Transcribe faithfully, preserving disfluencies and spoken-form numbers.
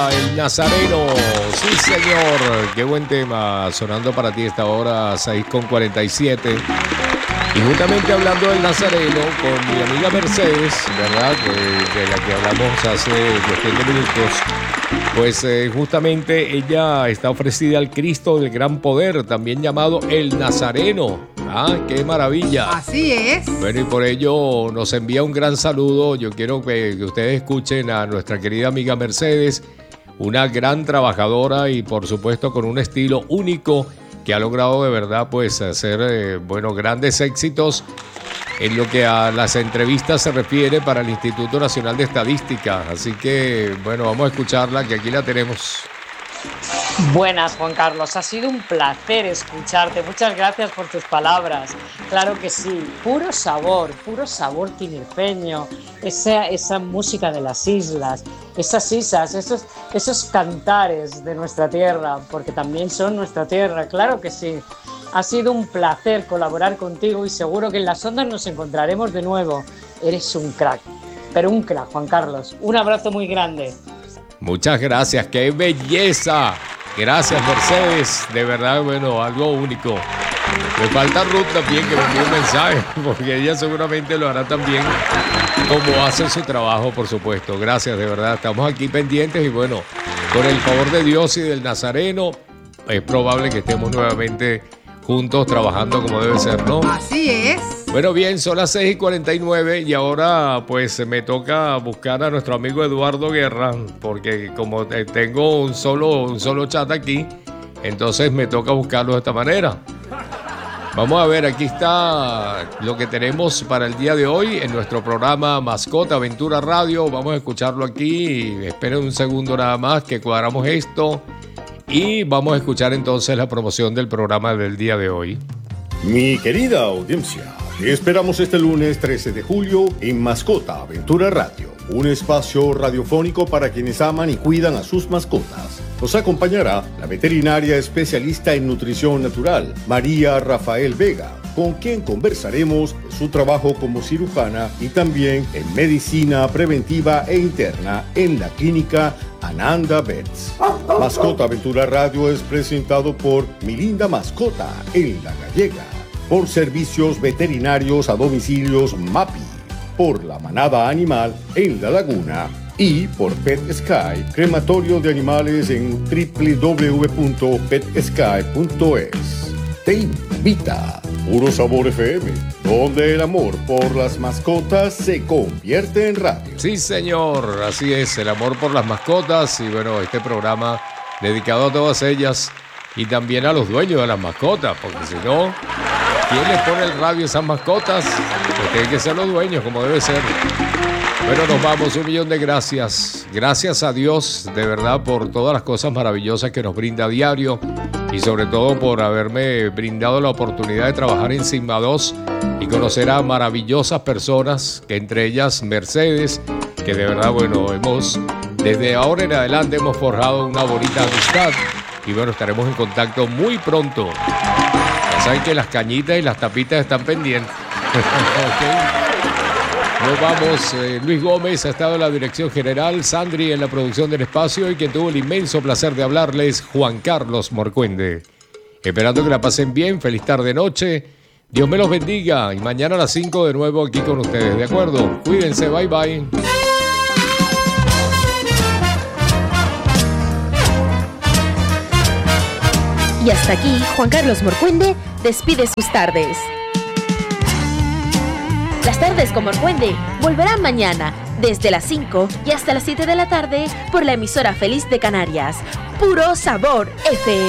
El Nazareno, sí señor, qué buen tema, sonando para ti esta hora, seis con cuarenta y siete. Y justamente hablando del Nazareno, con mi amiga Mercedes, ¿verdad? De, de la que hablamos hace cuestión de minutos, pues eh, justamente ella está ofrecida al Cristo del Gran Poder, también llamado el Nazareno. ¡Ah, qué maravilla! Así es. Bueno, y por ello nos envía un gran saludo. Yo quiero que, que ustedes escuchen a nuestra querida amiga Mercedes, una gran trabajadora y por supuesto con un estilo único que ha logrado de verdad pues hacer eh, bueno, grandes éxitos en lo que a las entrevistas se refiere para el Instituto Nacional de Estadística. Así que bueno, vamos a escucharla, que aquí la tenemos. Buenas, Juan Carlos, ha sido un placer escucharte, muchas gracias por tus palabras. Claro que sí, puro sabor, puro sabor tinerfeño, esa, esa música de las islas, esas islas, esos, esos cantares de nuestra tierra, porque también son nuestra tierra, claro que sí. Ha sido un placer colaborar contigo y seguro que en las ondas nos encontraremos de nuevo. Eres un crack, pero un crack, Juan Carlos. Un abrazo muy grande. Muchas gracias, qué belleza. Gracias, Mercedes, de verdad, bueno, algo único. Me falta Ruth también, que me envíe un mensaje, porque ella seguramente lo hará también como hace su trabajo, por supuesto. Gracias, de verdad, estamos aquí pendientes y bueno, con el favor de Dios y del Nazareno, es probable que estemos nuevamente juntos trabajando como debe ser, ¿no? Así es. Bueno, bien, son las seis y cuarenta y nueve y ahora pues me toca buscar a nuestro amigo Eduardo Guerra, porque como tengo un solo, un solo chat aquí, entonces me toca buscarlo de esta manera. Vamos a ver, aquí está lo que tenemos para el día de hoy en nuestro programa Mascota Aventura Radio. Vamos a escucharlo aquí, esperen un segundo nada más que cuadramos esto y vamos a escuchar entonces la promoción del programa del día de hoy. Mi querida audiencia, te esperamos este lunes trece de julio en Mascota Aventura Radio, un espacio radiofónico para quienes aman y cuidan a sus mascotas. Nos acompañará la veterinaria especialista en nutrición natural, María Rafael Vega, con quien conversaremos de su trabajo como cirujana y también en medicina preventiva e interna en la clínica Ananda Vets. Mascota Aventura Radio es presentado por Mi Linda Mascota en La Gallega, por Servicios Veterinarios a Domicilios MAPI, por La Manada Animal en La Laguna y por PetSky, crematorio de animales en doble u doble u doble u punto pet sky punto es. Te invita Puro Sabor F M, donde el amor por las mascotas se convierte en radio. Sí, señor, así es, el amor por las mascotas y bueno, este programa dedicado a todas ellas y también a los dueños de las mascotas, porque si no, ¿quién les pone el radio a esas mascotas? Pues tienen que ser los dueños, como debe ser. Bueno, nos vamos, un millón de gracias. Gracias a Dios, de verdad, por todas las cosas maravillosas que nos brinda a diario y sobre todo por haberme brindado la oportunidad de trabajar en Sigma dos y conocer a maravillosas personas, que entre ellas Mercedes, que de verdad, bueno, hemos, desde ahora en adelante hemos forjado una bonita amistad y bueno, estaremos en contacto muy pronto. Ya saben que las cañitas y las tapitas están pendientes. ¿Okay? Nos vamos, eh, Luis Gómez ha estado en la dirección general, Sandri en la producción del espacio y quien tuvo el inmenso placer de hablarles, Juan Carlos Morcuende. Esperando que la pasen bien, feliz tarde noche, Dios me los bendiga y mañana a las cinco de nuevo aquí con ustedes, ¿de acuerdo? Cuídense, bye bye. Y hasta aquí, Juan Carlos Morcuende despide sus tardes. Las tardes con Morcuende volverán mañana desde las cinco y hasta las siete de la tarde por la emisora Feliz de Canarias. Puro Sabor F M.